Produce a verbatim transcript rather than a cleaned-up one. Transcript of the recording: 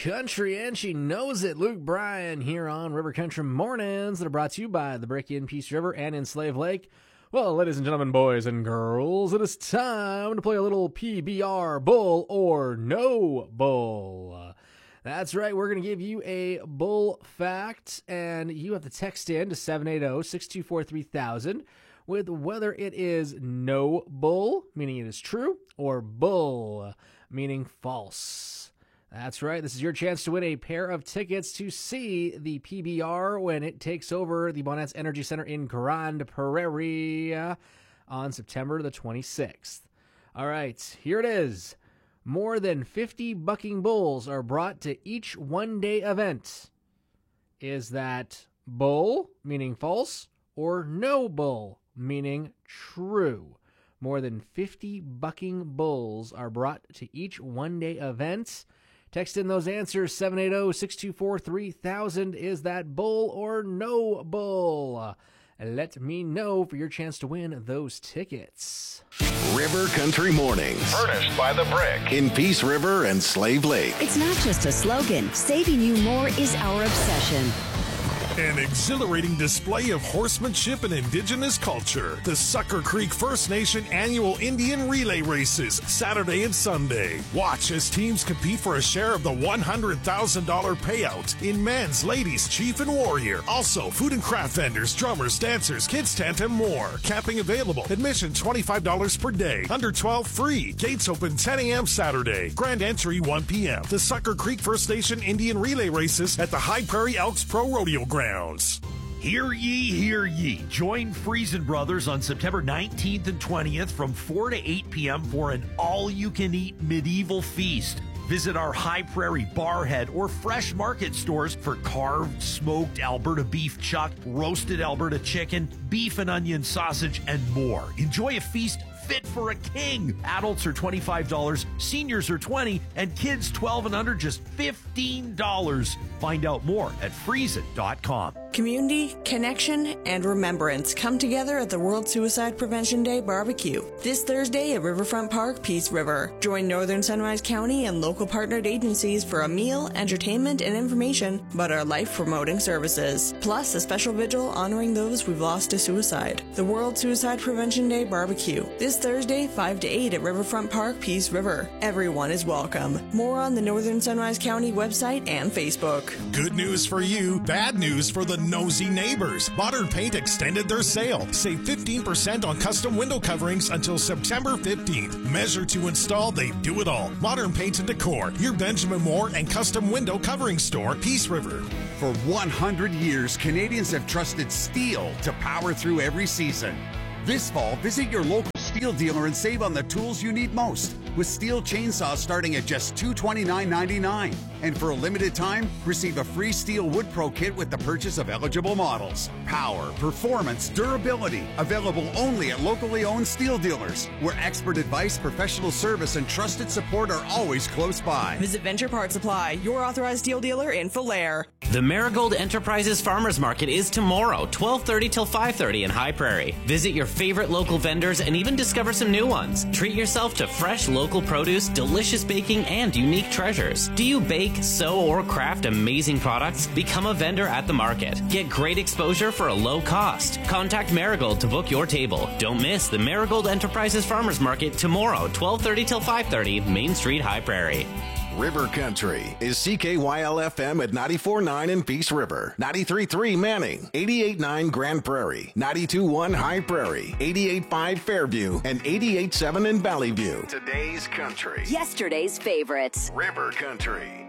country, and she knows it. Luke Bryan here on River Country Mornings that are brought to you by the Brick in Peace River and in Slave Lake. Well, ladies and gentlemen, boys and girls, it is time to play a little P B R, bull or no bull. That's right, we're going to give you a bull fact, and you have to text in to seven eight zero, six two four, three thousand with whether it is no bull, meaning it is true, or bull, meaning false. That's right, this is your chance to win a pair of tickets to see the P B R when it takes over the Bonet's Energy Center in Grande Prairie on September the twenty-sixth. All right, here it is. More than fifty bucking bulls are brought to each one-day event. Is that bull, meaning false, or no bull, meaning true? More than fifty bucking bulls are brought to each one-day event. Text in those answers, seven eight zero, six two four, three thousand. Is that bull or no bull? Let me know for your chance to win those tickets. River Country Mornings. Furnished by The Brick in Peace River and Slave Lake. It's not just a slogan. Saving you more is our obsession. An exhilarating display of horsemanship and indigenous culture. The Sucker Creek First Nation Annual Indian Relay Races, Saturday and Sunday. Watch as teams compete for a share of the one hundred thousand dollars payout in men's, ladies, chief, and warrior. Also, food and craft vendors, drummers, dancers, kids tent, and more. Camping available. Admission twenty-five dollars per day. Under twelve free. Gates open ten a.m. Saturday. Grand entry one p.m. The Sucker Creek First Nation Indian Relay Races at the High Prairie Elks Pro Rodeo Ground. Hear ye, hear ye. Join Friesen Brothers on September nineteenth and twentieth from four to eight p.m. for an all-you-can-eat medieval feast. Visit our High Prairie Barhead or Fresh Market stores for carved, smoked Alberta beef chuck, roasted Alberta chicken, beef and onion sausage, and more. Enjoy a feast fit for a king. Adults are twenty-five dollars, seniors are twenty dollars, and kids twelve and under just fifteen dollars. Find out more at friesen dot com. Community, connection, and remembrance come together at the World Suicide Prevention Day Barbecue this Thursday at Riverfront Park, Peace River. Join Northern Sunrise County and local partnered agencies for a meal, entertainment, and information about our life-promoting services. Plus, a special vigil honoring those we've lost to suicide. The World Suicide Prevention Day Barbecue this Thursday, five to eight at Riverfront Park, Peace River. Everyone is welcome. More on the Northern Sunrise County website and Facebook. Good news for you, bad news for the nosy neighbors. Modern Paint extended their sale. Save fifteen percent on custom window coverings until September fifteenth. Measure to install, they do it all. Modern Paint and Decor, your Benjamin Moore and custom window covering store, Peace River. For one hundred years, Canadians have trusted steel to power through every season. This fall, visit your local Steel dealer and save on the tools you need most, with Steel chainsaws starting at just two hundred twenty-nine ninety-nine. And for a limited time, receive a free Steel Wood Pro kit with the purchase of eligible models. Power, performance, durability, available only at locally owned Steel dealers, where expert advice, professional service, and trusted support are always close by. Visit Venture Part Supply, your authorized Steel dealer in Falaire. The Marigold Enterprises Farmers Market is tomorrow, twelve thirty till five thirty in High Prairie. Visit your favorite local vendors and even discover some new ones. Treat yourself to fresh local produce, delicious baking, and unique treasures. Do you bake, sew, or craft amazing products? Become a vendor at the market. Get great exposure for a low cost. Contact Marigold to book your table. Don't miss the Marigold Enterprises Farmers Market tomorrow, twelve thirty till five thirty, Main Street, High Prairie. River Country is C K Y L F M at ninety-four point nine in Peace River, ninety-three point three Manning, eighty-eight point nine Grand Prairie, ninety-two point one High Prairie, eighty-eight point five Fairview, and eighty-eight point seven in Valley View. Today's country. Yesterday's favorites. River Country.